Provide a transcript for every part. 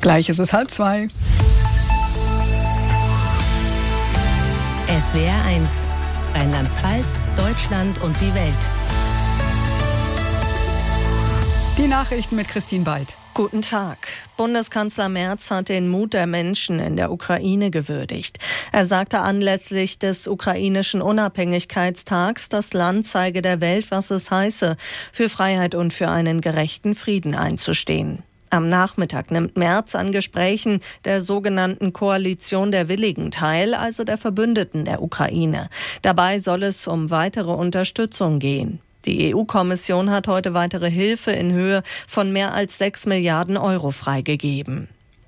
Gleich ist es 1:30. SWR 1, Rheinland-Pfalz, Deutschland und die Welt. Die Nachrichten mit Christine Beit. Guten Tag. Bundeskanzler Merz hat den Mut der Menschen in der Ukraine gewürdigt. Er sagte anlässlich des ukrainischen Unabhängigkeitstags, das Land zeige der Welt, was es heiße, für Freiheit und für einen gerechten Frieden einzustehen. Am Nachmittag nimmt Merz an Gesprächen der sogenannten Koalition der Willigen teil, also der Verbündeten der Ukraine. Dabei soll es um weitere Unterstützung gehen. Die EU-Kommission hat heute weitere Hilfe in Höhe von mehr als 6 Milliarden Euro freigegeben.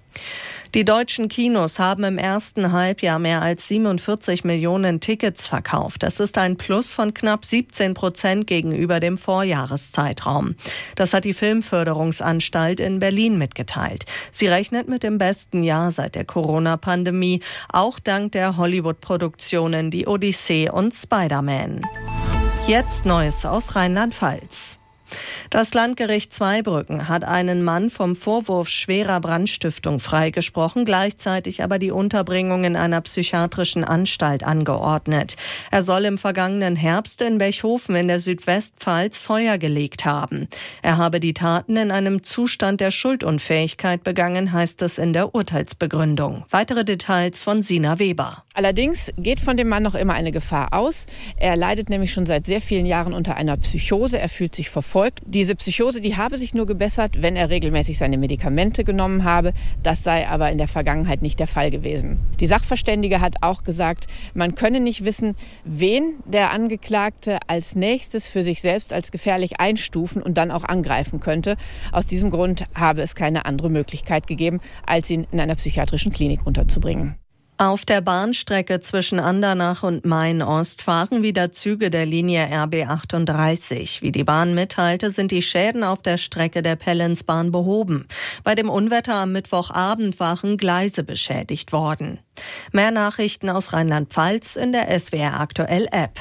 Die deutschen Kinos haben im ersten Halbjahr mehr als 47 Millionen Tickets verkauft. Das ist ein Plus von knapp 17% gegenüber dem Vorjahreszeitraum. Das hat die Filmförderungsanstalt in Berlin mitgeteilt. Sie rechnet mit dem besten Jahr seit der Corona-Pandemie, auch dank der Hollywood-Produktionen Die Odyssee und Spider-Man. Jetzt Neues aus Rheinland-Pfalz. Das Landgericht Zweibrücken hat einen Mann vom Vorwurf schwerer Brandstiftung freigesprochen, gleichzeitig aber die Unterbringung in einer psychiatrischen Anstalt angeordnet. Er soll im vergangenen Herbst in Bechhofen in der Südwestpfalz Feuer gelegt haben. Er habe die Taten in einem Zustand der Schuldunfähigkeit begangen, heißt es in der Urteilsbegründung. Weitere Details von Sina Weber. Allerdings geht von dem Mann noch immer eine Gefahr aus. Er leidet nämlich schon seit sehr vielen Jahren unter einer Psychose. Er fühlt sich verfolgt. Diese Psychose, die habe sich nur gebessert, wenn er regelmäßig seine Medikamente genommen habe. Das sei aber in der Vergangenheit nicht der Fall gewesen. Die Sachverständige hat auch gesagt, man könne nicht wissen, wen der Angeklagte als nächstes für sich selbst als gefährlich einstufen und dann auch angreifen könnte. Aus diesem Grund habe es keine andere Möglichkeit gegeben, als ihn in einer psychiatrischen Klinik unterzubringen. Auf der Bahnstrecke zwischen Andernach und Main-Ost fahren wieder Züge der Linie RB 38. Wie die Bahn mitteilte, sind die Schäden auf der Strecke der Pellensbahn behoben. Bei dem Unwetter am Mittwochabend waren Gleise beschädigt worden. Mehr Nachrichten aus Rheinland-Pfalz in der SWR Aktuell App.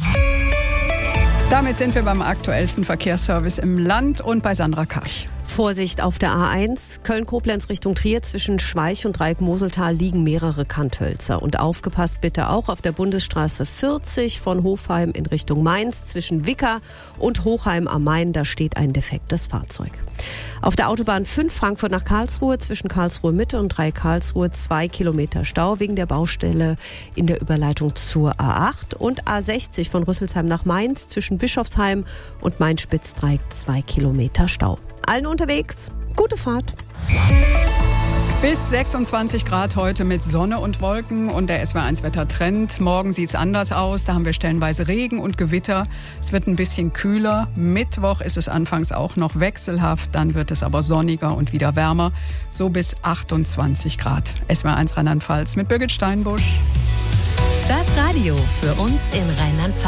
Damit sind wir beim aktuellsten Verkehrsservice im Land und bei Sandra Kach. Vorsicht auf der A1, Köln-Koblenz Richtung Trier, zwischen Schweich und Dreieck-Moseltal liegen mehrere Kanthölzer. Und aufgepasst bitte auch auf der Bundesstraße 40 von Hofheim in Richtung Mainz, zwischen Wicker und Hochheim am Main, da steht ein defektes Fahrzeug. Auf der Autobahn 5 Frankfurt nach Karlsruhe, zwischen Karlsruhe Mitte und Dreieck-Karlsruhe 2 Kilometer Stau wegen der Baustelle in der Überleitung zur A8. Und A60 von Rüsselsheim nach Mainz, zwischen Bischofsheim und Main-Spitzdreieck 2 Kilometer Stau. Allen unterwegs, gute Fahrt. Bis 26 Grad heute mit Sonne und Wolken und der SWR1-Wettertrend. Morgen sieht es anders aus, da haben wir stellenweise Regen und Gewitter. Es wird ein bisschen kühler. Mittwoch ist es anfangs auch noch wechselhaft, dann wird es aber sonniger und wieder wärmer. So bis 28 Grad. SWR1 Rheinland-Pfalz mit Birgit Steinbusch. Das Radio für uns in Rheinland-Pfalz.